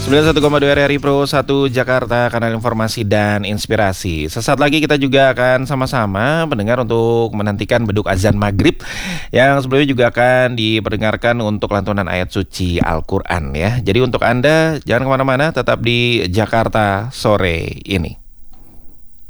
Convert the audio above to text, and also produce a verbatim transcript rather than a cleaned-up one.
sembilan puluh satu koma dua R R I Pro satu Jakarta, kanal informasi dan inspirasi. Sesaat lagi kita juga akan sama-sama mendengar untuk menantikan beduk azan maghrib, yang sebelumnya juga akan diperdengarkan untuk lantunan ayat suci Al-Quran ya. Jadi untuk Anda jangan kemana-mana, tetap di Jakarta sore ini.